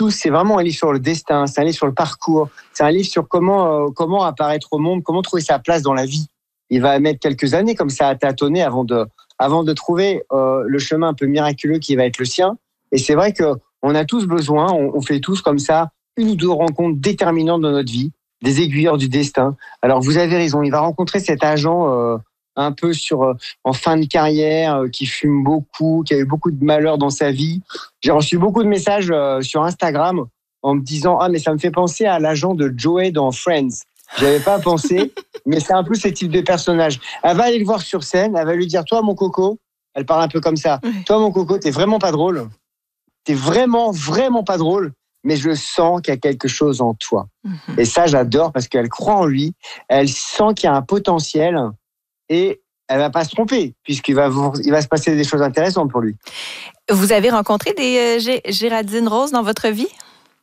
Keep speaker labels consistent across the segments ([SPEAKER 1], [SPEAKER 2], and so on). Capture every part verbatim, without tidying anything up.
[SPEAKER 1] tous, c'est vraiment un livre sur le destin, c'est un livre sur le parcours, c'est un livre sur comment, euh, comment apparaître au monde, comment trouver sa place dans la vie. Il va mettre quelques années comme ça à tâtonner avant de, avant de trouver euh, le chemin un peu miraculeux qui va être le sien. Et c'est vrai qu'on a tous besoin, on, on fait tous comme ça, une ou deux rencontres déterminantes dans notre vie, des aiguilleurs du destin. Alors vous avez raison, il va rencontrer cet agent euh, un peu sur euh, en fin de carrière, euh, qui fume beaucoup, qui a eu beaucoup de malheur dans sa vie. J'ai reçu beaucoup de messages euh, sur Instagram en me disant « Ah, mais ça me fait penser à l'agent de Joey dans Friends ». J'avais pas pensé, mais c'est un peu ce type de personnage. Elle va aller le voir sur scène, elle va lui dire « Toi, mon coco », elle parle un peu comme ça, « Toi, mon coco, t'es vraiment pas drôle. T'es vraiment, vraiment pas drôle. » Mais je sens qu'il y a quelque chose en toi. Mm-hmm. Et ça, j'adore parce qu'elle croit en lui, elle sent qu'il y a un potentiel et elle va pas se tromper puisqu'il va, il va se passer des choses intéressantes pour lui.
[SPEAKER 2] Vous avez rencontré des euh, Géraldine Rose dans votre vie?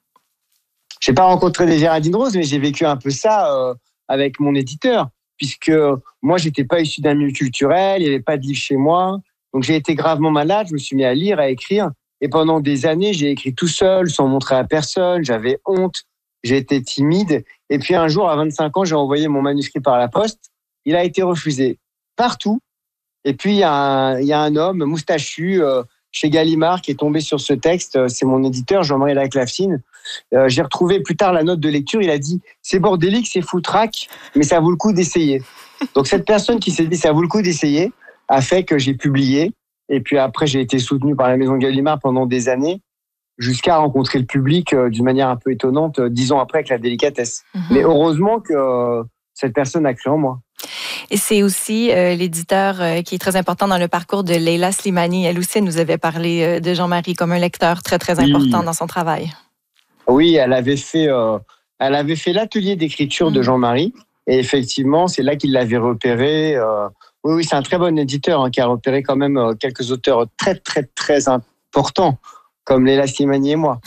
[SPEAKER 1] J'ai pas rencontré des Géraldine Rose, mais j'ai vécu un peu ça euh, avec mon éditeur puisque moi, j'étais pas issu d'un milieu culturel, il y avait pas de livre chez moi. Donc, j'ai été gravement malade, je me suis mis à lire, à écrire. Et pendant des années, j'ai écrit tout seul, sans montrer à personne. J'avais honte, j'ai été timide. Et puis un jour, à vingt-cinq ans, j'ai envoyé mon manuscrit par la poste. Il a été refusé partout. Et puis, il y a un, il y a un homme moustachu euh, chez Gallimard qui est tombé sur ce texte. C'est mon éditeur, Jean-Marie Laclafine. Euh, j'ai retrouvé plus tard la note de lecture. Il a dit « C'est bordélique, c'est foutraque, mais ça vaut le coup d'essayer. » Donc, cette personne qui s'est dit « Ça vaut le coup d'essayer » a fait que j'ai publié. Et puis après, j'ai été soutenu par la Maison Gallimard pendant des années, jusqu'à rencontrer le public euh, d'une manière un peu étonnante, euh, dix ans après avec La Délicatesse. Mm-hmm. Mais heureusement que euh, cette personne a cru en moi.
[SPEAKER 2] Et c'est aussi euh, l'éditeur euh, qui est très important dans le parcours de Leila Slimani. Elle aussi nous avait parlé euh, de Jean-Marie comme un lecteur très, très important oui. dans son travail.
[SPEAKER 1] Oui, elle avait fait, euh, elle avait fait l'atelier d'écriture mm. de Jean-Marie. Et effectivement, c'est là qu'il l'avait repéré. Euh, Oui, oui, c'est un très bon éditeur hein, qui a repéré quand même euh, quelques auteurs très, très, très importants, comme Leila Slimani et moi.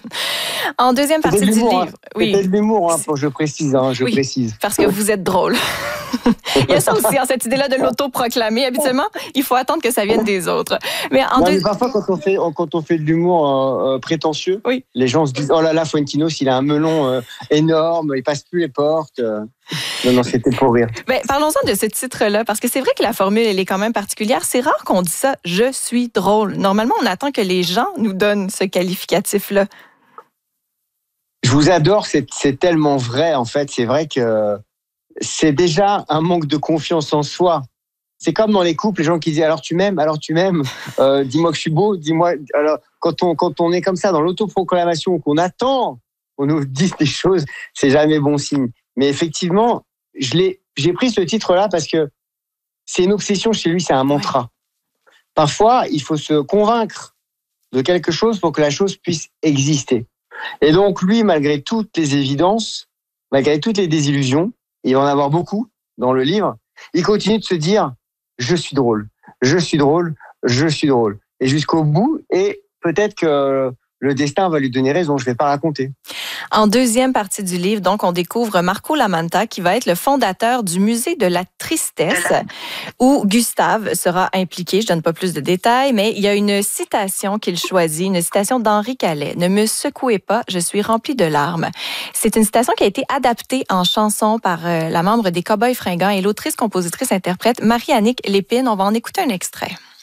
[SPEAKER 2] En deuxième partie du livre...
[SPEAKER 1] Hein. Oui. C'était de l'humour, hein, pour, je précise. Hein, je
[SPEAKER 2] oui,
[SPEAKER 1] précise.
[SPEAKER 2] Parce que vous êtes drôle. Il y a ça aussi, hein, cette idée-là de l'auto-proclamer. Habituellement, il faut attendre que ça vienne des autres. Mais, en
[SPEAKER 1] non,
[SPEAKER 2] deux...
[SPEAKER 1] mais parfois, quand on fait, quand on fait de l'humour euh, prétentieux, oui. les gens se disent « Oh là là, Fuentinos, il a un melon euh, énorme, il passe plus les portes. Euh... » Non, non, c'était pour rire.
[SPEAKER 2] Ben, parlons-en de ce titre-là, parce que c'est vrai que la formule, elle est quand même particulière. C'est rare qu'on dise ça « je suis drôle ». Normalement, on attend que les gens nous donnent ce qualificatif-là.
[SPEAKER 1] Je vous adore, c'est, c'est tellement vrai, en fait. C'est vrai que c'est déjà un manque de confiance en soi. C'est comme dans les couples, les gens qui disent « alors tu m'aimes, alors tu m'aimes, euh, dis-moi que je suis beau, dis-moi… » Alors, quand on, quand on est comme ça dans l'autoproclamation, qu'on attend, on nous dise des choses, c'est jamais bon signe. Mais effectivement, je l'ai, j'ai pris ce titre-là parce que c'est une obsession chez lui, c'est un mantra. Parfois, il faut se convaincre de quelque chose pour que la chose puisse exister. Et donc, lui, malgré toutes les évidences, malgré toutes les désillusions, il va en avoir beaucoup dans le livre, il continue de se dire « je suis drôle, je suis drôle, je suis drôle ». Et jusqu'au bout, et peut-être que le destin va lui donner raison, je ne vais pas raconter.
[SPEAKER 2] En deuxième partie du livre, donc, on découvre Marco Lamanta, qui va être le fondateur du Musée de la Tristesse, où Gustave sera impliqué. Je ne donne pas plus de détails, mais il y a une citation qu'il choisit, une citation d'Henri Calais. « Ne me secouez pas, je suis rempli de larmes ». C'est une citation qui a été adaptée en chanson par euh, la membre des Cowboys Fringants et l'autrice, compositrice, interprète Marie-Annick Lépine. On va en écouter un extrait.